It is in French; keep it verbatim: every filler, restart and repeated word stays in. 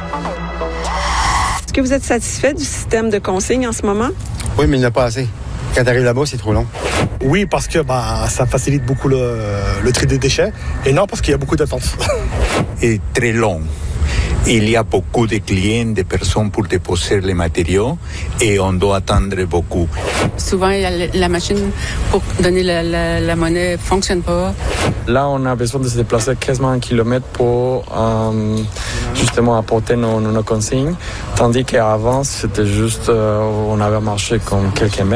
Est-ce que vous êtes satisfait du système de consigne en ce moment? Oui, mais il n'y en a pas assez. Quand tu arrives là-bas, c'est trop long. Oui, parce que bah, ça facilite beaucoup le, le tri des déchets. Et non, parce qu'il y a beaucoup d'attentes. Est très long. Il y a beaucoup de clients, de personnes pour déposer les matériaux et on doit attendre beaucoup. Souvent, il y a la machine pour donner la, la, la monnaie ne fonctionne pas. Là, on a besoin de se déplacer quasiment un kilomètre pour euh, justement apporter nos, nos, nos consignes. Tandis qu'avant, c'était juste, euh, on avait marché comme quelques mètres.